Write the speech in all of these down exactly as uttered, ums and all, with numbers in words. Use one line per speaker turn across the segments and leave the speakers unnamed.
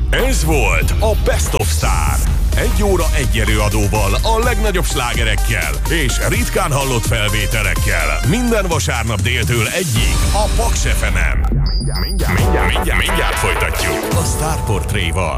Ez volt a Best of Star. Egy óra egy előadóval, a legnagyobb slágerekkel és ritkán hallott felvételekkel. Minden vasárnap déltől egyig a Paks ef emen. Mindjárt, mindjárt, mindjárt, mindjárt folytatjuk a Star Portréval.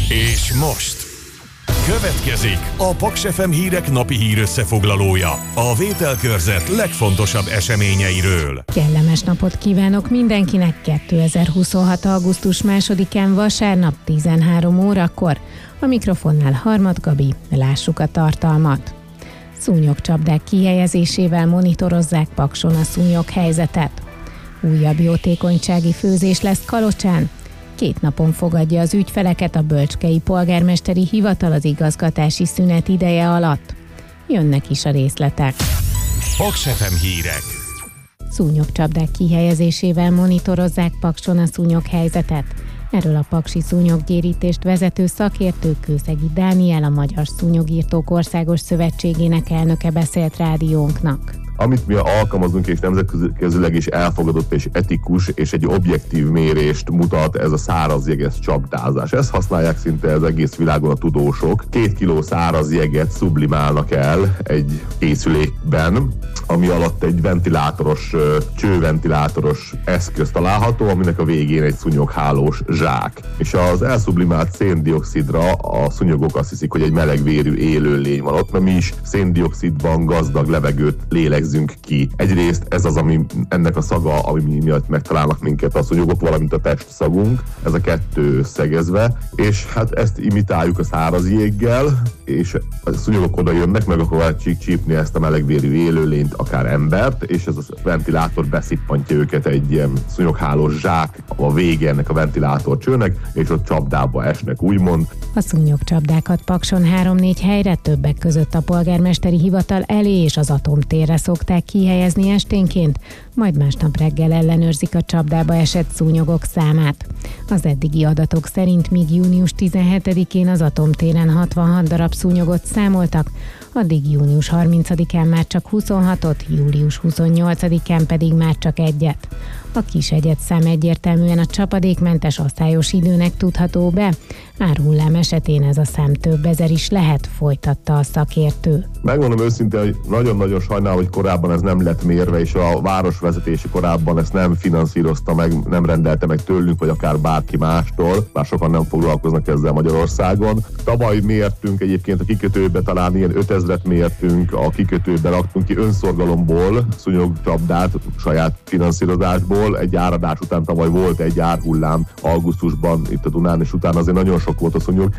És most következik a Paks ef em hírek napi hírösszefoglalója, a Vételkörzet legfontosabb eseményeiről.
Kellemes napot kívánok mindenkinek kétezer-huszonhat. augusztus másodikán vasárnap tizenhárom órakor. A mikrofonnál Harmad Gabi, lássuk a tartalmat. Szúnyogcsapdák kihelyezésével monitorozzák Pakson a szúnyog helyzetet. Újabb jótékonysági főzés lesz Kalocsán. Két napon fogadja az ügyfeleket a Bölcskei Polgármesteri Hivatal az igazgatási szünet ideje alatt. Jönnek is a részletek.
Paks ef em hírek.
Szúnyogcsapdák kihelyezésével monitorozzák Pakson a szúnyog helyzetet. Erről a paksi szúnyoggyérítést vezető szakértő Kőszegi Dániel, a Magyar Szúnyogírtók Országos Szövetségének elnöke beszélt rádiónknak.
Amit mi alkalmazunk, és nemzetközileg is elfogadott és etikus, és egy objektív mérést mutat, ez a száraz jeges csapdázás. Ezt használják szinte az egész világon a tudósok. Két kiló száraz jeget sublimálnak el egy készülékben, ami alatt egy ventilátoros, csőventilátoros eszköz található, aminek a végén egy szúnyoghálós zsák. És az elszublimált széndioxidra a szúnyogok azt hiszik, hogy egy melegvérű élőlény van ott, mert mi is széndioxidban gazdag levegőt lélegzünk ki. Egyrészt ez az, ami ennek a szaga, ami miatt megtalálnak minket a szúnyogok, valamint a testszagunk, ez a kettő összegezve, és hát ezt imitáljuk a száraz jéggel, és a szúnyogok oda jönnek, meg akkor csípni ezt a melegvérű élőlényt, akár embert, és ez a ventilátor beszippantja őket egy ilyen szúnyoghálós zsák a vége ennek a ventilátorcsőnek, és ott csapdába esnek, úgymond.
A szúnyogcsapdákat Pakson három-négy helyre, többek között a polgármesteri hivatal elé és az Atomtérre szokták kihelyezni esténként, majd másnap reggel ellenőrzik a csapdába esett szúnyogok számát. Az eddigi adatok szerint míg június tizenhetedikén az Atomtéren hatvanhat darab szúnyogot számoltak, addig június harmincadikán már csak huszonhatot, július huszonnyolcadikán pedig már csak egyet. A kis egyedszám egyértelműen a csapadékmentes asztályos időnek tudható be, árhullám esetén ez a szám több ezer is lehet, folytatta a szakértő.
Megmondom őszintén, hogy nagyon-nagyon sajnálom, hogy korábban ez nem lett mérve, és a városvezetési korábban ezt nem finanszírozta meg, nem rendelte meg tőlünk, vagy akár bárki mástól, bár sokan nem foglalkoznak ezzel Magyarországon. Tavaly mértünk egyébként a kikötőbe, talán ilyen ötezret mértünk, a kikötőbe raktunk ki önszorgalomból szúnyogcsapdát, saját finanszírozásból. Egy áradás után tavaly volt egy árhullám augusztusban itt a Dunán, és utána azért nagyon sok volt a szúnyog.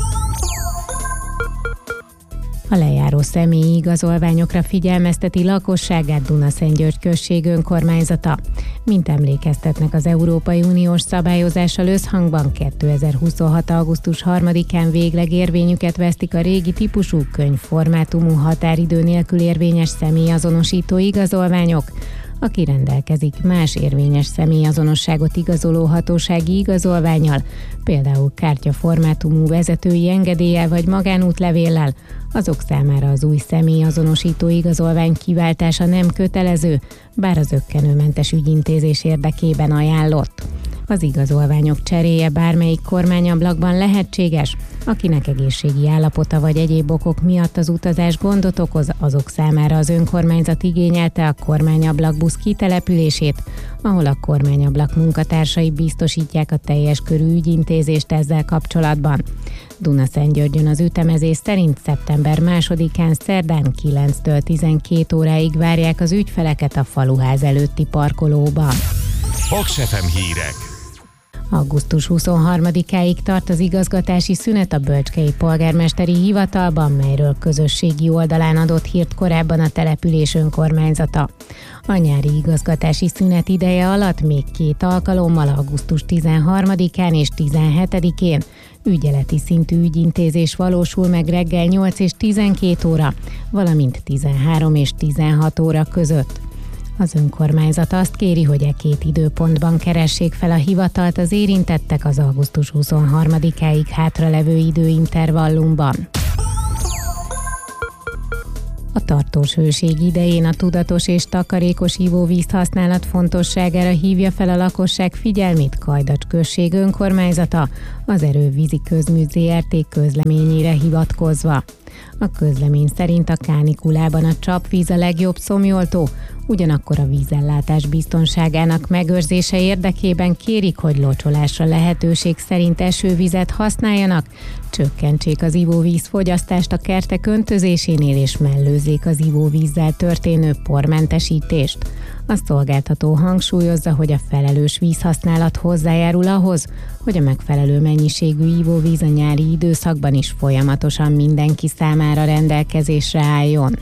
A lejáró személyi igazolványokra figyelmezteti lakosságát Dunaszentgyörgy község önkormányzata. Mint emlékeztetnek, az Európai Uniós szabályozással összhangban kétezer-huszonhat. augusztus harmadikán végleg érvényüket vesztik a régi típusú könyvformátumú határidő nélkül érvényes személyazonosító igazolványok. Aki rendelkezik más érvényes személyazonosságot igazoló hatósági igazolvánnyal, például kártyaformátumú vezetői engedéllyel vagy magánútlevéllel, azok számára az új személyazonosító igazolvány kiváltása nem kötelező, bár az zökkenőmentes ügyintézés érdekében ajánlott. Az igazolványok cseréje bármelyik kormányablakban lehetséges, akinek egészségi állapota vagy egyéb okok miatt az utazás gondot okoz, azok számára az önkormányzat igényelte a kormányablakbusz kitelepülését, ahol a kormányablak munkatársai biztosítják a teljes körű ügyintézést ezzel kapcsolatban. Dunaszentgyörgyön az ütemezés szerint szeptember másodikán szerdán kilenctől tizenkét óráig várják az ügyfeleket a faluház előtti parkolóban.
Paks ef em hírek.
augusztus huszonharmadikáig tart az igazgatási szünet a Bölcskei Polgármesteri Hivatalban, melyről közösségi oldalán adott hírt korábban a település önkormányzata. A nyári igazgatási szünet ideje alatt még két alkalommal, augusztus tizenharmadikán és tizenhetedikén ügyeleti szintű ügyintézés valósul meg reggel nyolc és tizenkét óra, valamint tizenhárom és tizenhat óra között. Az önkormányzat azt kéri, hogy e két időpontban keressék fel a hivatalt az érintettek az augusztus huszonharmadikáig hátralevő időintervallumban. A tartós hőség idején a tudatos és takarékos ivóvíz használat fontosságára hívja fel a lakosság figyelmét Kajdacs község önkormányzata, az Erővízi Közmű zé er té közleményére hivatkozva. A közlemény szerint a kánikulában a csapvíz a legjobb szomjoltó, ugyanakkor a vízellátás biztonságának megőrzése érdekében kérik, hogy locsolásra lehetőség szerint esővizet használjanak, csökkentsék az ivóvíz fogyasztást a kertek öntözésénél és mellőzzék az ivóvízzel történő pormentesítést. A szolgáltató hangsúlyozza, hogy a felelős vízhasználat hozzájárul ahhoz, hogy a megfelelő mennyiségű ivóvíz a nyári időszakban is folyamatosan mindenki számára rendelkezésre álljon.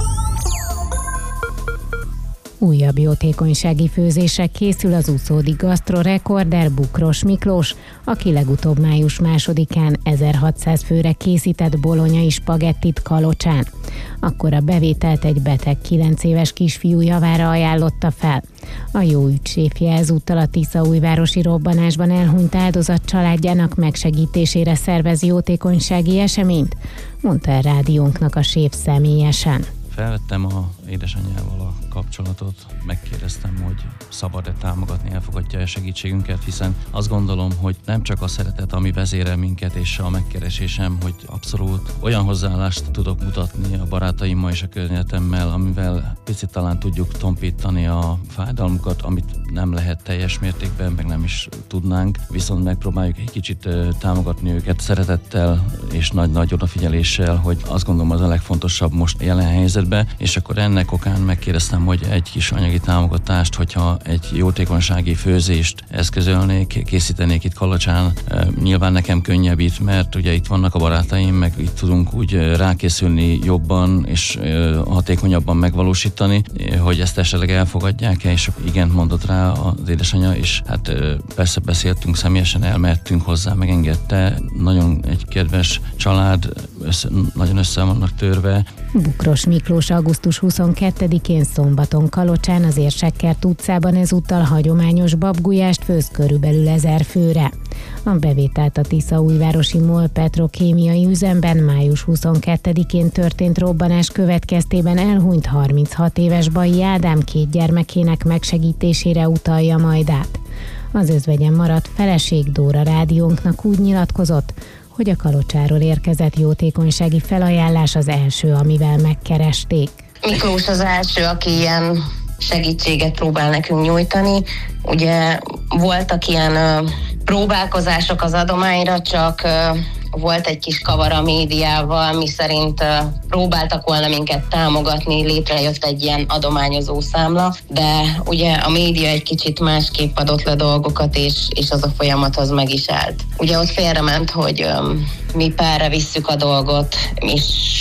Újabb jótékonysági főzésre készül az úszódi gasztrorekorder Bukros Miklós, aki legutóbb május másodikán ezerhatszáz főre készített bolonyai spagettit Kalocsán. Akkor a bevételt egy beteg kilenc éves kisfiú javára ajánlotta fel. A jó ügyséfje ezúttal a tiszaújvárosi robbanásban elhunyt áldozat családjának megsegítésére szervez jótékonysági eseményt, mondta el rádiónknak a séf személyesen.
Felvettem a édesanyjával a kapcsolatot, megkérdeztem, hogy szabad-e támogatni, elfogadja-e segítségünket, hiszen azt gondolom, hogy nem csak a szeretet, ami vezérel minket, és a megkeresésem, hogy abszolút olyan hozzáállást tudok mutatni a barátaimmal és a környezetemmel, amivel picit talán tudjuk tompítani a fájdalmukat, amit nem lehet teljes mértékben, meg nem is tudnánk, viszont megpróbáljuk egy kicsit támogatni őket szeretettel és nagy-nagy odafigyeléssel, hogy azt gondolom az a legfontosabb most jelen helyzetben, és akkor ennek okán megkérdeztem, hogy egy kis anyagi támogatást, hogyha egy jótékonysági főzést eszközölnék, készítenék itt Kalocsán, nyilván nekem könnyebbít, mert ugye itt vannak a barátaim, meg itt tudunk úgy rákészülni jobban és hatékonyabban megvalósítani, hogy ezt esetleg elfogadják-e, és igent mondott rá az édesanyja, és hát persze beszéltünk személyesen, elmehettünk hozzá, megengedte, nagyon egy kedves család, össze, nagyon össze vannak törve.
Bukros Miklós augusztus huszonkettedikén szombaton Kalocsán az Érsekkert utcában ezúttal hagyományos babgulyást főz körülbelül ezer főre. A bevételt a tiszaújvárosi MOL petrokémiai üzemben május huszonkettedikén történt robbanás következtében elhunyt harminchat éves Bai Ádám két gyermekének megsegítésére utalja majd át. Az özvegyen maradt feleség Dóra rádiónknak úgy nyilatkozott, hogy a Kalocsáról érkezett jótékonysági felajánlás az első, amivel megkeresték.
Miklós az első, aki ilyen segítséget próbál nekünk nyújtani. Ugye voltak ilyen uh, próbálkozások az adományra, csak uh, volt egy kis kavar a médiával, mi szerint uh, próbáltak volna minket támogatni, létrejött egy ilyen adományozó számla, de ugye a média egy kicsit másképp adott le dolgokat, és, és az a folyamat az meg is állt. Ugye ott félrement, hogy um, mi párra visszük a dolgot, és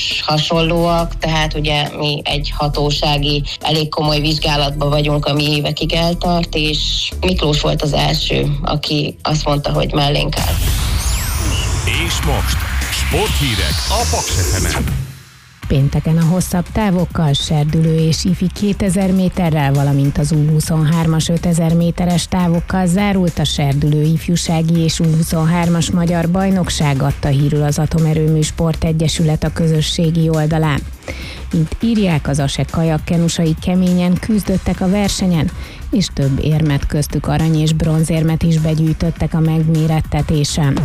hasonlóak, tehát ugye mi egy hatósági, elég komoly vizsgálatban vagyunk, ami évekig eltart, és Miklós volt az első, aki azt mondta, hogy mellénk áll.
És most sporthírek a Paks ef emen.
Pénteken a hosszabb távokkal, serdülő és ifi kétezer méterrel, valamint az U huszonhármas ötezer méteres távokkal zárult a serdülő ifjúsági és U huszonhármas magyar bajnokság, adta hírül az Atomerőmű Sport Egyesület a közösségi oldalán. Mint írják, az ASE kajakkenusai keményen küzdöttek a versenyen, és több érmet, köztük arany- és bronzérmet is begyűjtöttek a megmérettetésen.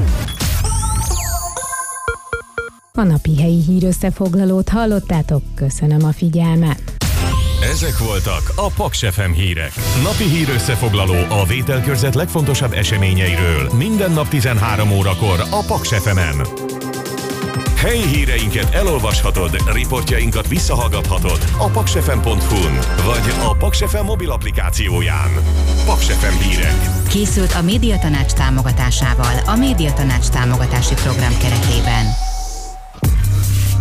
A napi helyi hírösszefoglalót hallottátok, köszönöm a figyelmet!
Ezek voltak a Paks ef em hírek. Napi hírösszefoglaló a vételkörzet legfontosabb eseményeiről minden nap tizenhárom órakor a Paks ef emen. Helyi híreinket elolvashatod, riportjainkat visszahallgathatod a paksefem pont hu-n vagy a Paks ef em mobil applikációján. Paks ef em hírek.
Készült a Médiatanács támogatásával a Médiatanács támogatási program keretében.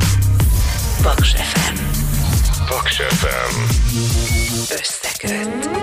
Paks ef em.
Paks ef em.
Összeköt.